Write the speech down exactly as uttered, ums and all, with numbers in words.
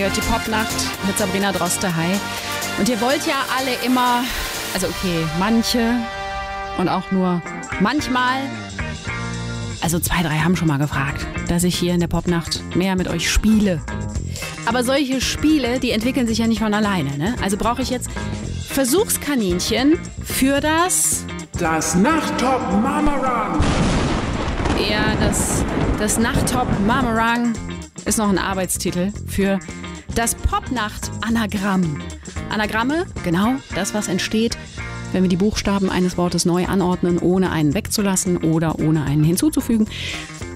Ihr hört die Popnacht mit Sabrina Droste-Hi. Und ihr wollt ja alle immer, also okay, manche und auch nur manchmal, also zwei, drei haben schon mal gefragt, dass ich hier in der Popnacht mehr mit euch spiele. Aber solche Spiele, die entwickeln sich ja nicht von alleine, ne? Also brauche ich jetzt Versuchskaninchen für das... Das Nachttop-Mamarang. Ja, das, das Nachttop-Mamarang ist noch ein Arbeitstitel für das Popnacht-Anagramm. Anagramme, genau das, was entsteht, wenn wir die Buchstaben eines Wortes neu anordnen, ohne einen wegzulassen oder ohne einen hinzuzufügen.